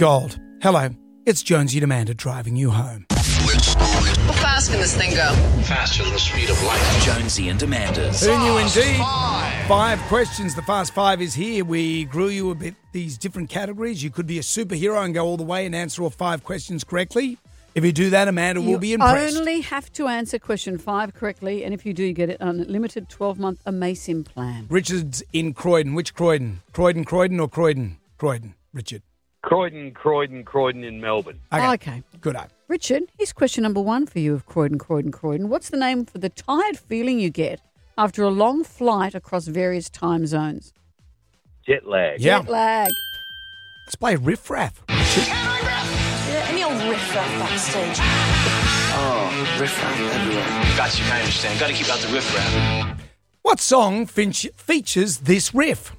Gold. Hello, it's Jonesy Demander driving you home. How fast can this thing go? Faster than the speed of light. Jonesy and Demanders. Who knew indeed? 5 questions. The Fast Five is here. We grew you a bit these different categories. You could be a superhero and go all the way and answer all 5 questions correctly. If you do that, Amanda will be impressed. You only have to answer question 5 correctly, and if you do, you get an unlimited 12-month Amazing plan. Richard's in Croydon. Which Croydon? Croydon or Croydon? Croydon, Richard. Croydon in Melbourne. Okay. Good eye. Richard, here's question number 1 for you of Croydon. What's the name for the tired feeling you get after a long flight across various time zones? Jet lag. Yeah. Jet lag. Let's play Riff Raff, Richard. Any old riff-raff backstage? Oh, riff-raff everywhere. Got you, I understand. Got to keep out the riff-raff. What song features this riff?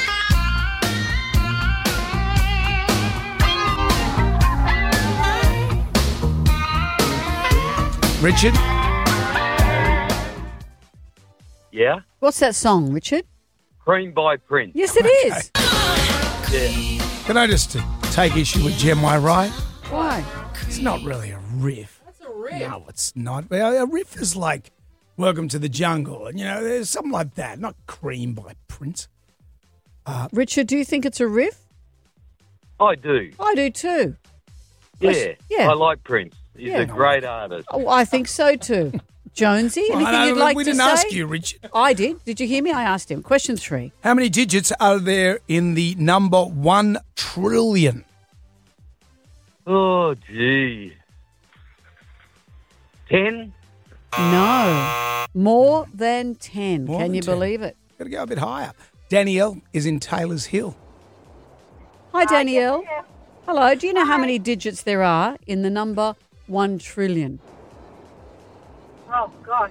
Richard? Yeah? What's that song, Richard? Cream by Prince. Yes, it is. Yeah. Can I just take issue with Jem, am I right? Why? It's not really a riff. That's a riff. No, it's not. A riff is like Welcome to the Jungle. And, there's something like that. Not Cream by Prince. Richard, do you think it's a riff? I do. I do too. Yeah. Yeah. I like Prince. He's Yeah. a great artist. Oh, I think so too. Jonesy, anything you'd like we to say? didn't ask you, Richard. I did. Did you hear me? I asked him. Question 3. How many digits are there in the number 1 trillion? Oh, gee. 10? No. More than 10. More Can than you 10. believe it? Got to go a bit higher. Danielle is in Taylor's Hill. Hi, Danielle. Hello. Do you know how many digits there are in the number 1 trillion? Oh, gosh.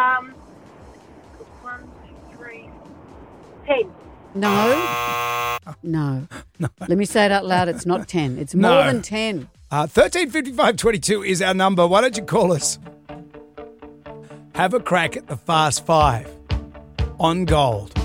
1, 2, 3, 10. No. No. Let me say it out loud. It's not 10. It's more No. than 10. 135522 is our number. Why don't you call us? Have a crack at the Fast Five on Gold.